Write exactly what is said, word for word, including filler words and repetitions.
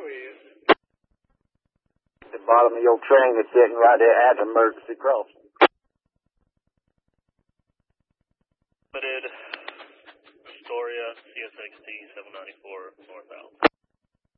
we is. The bottom of your train is sitting right there at the emergency crossing. Limited, Astoria, C S X T seven ninety-four, northbound.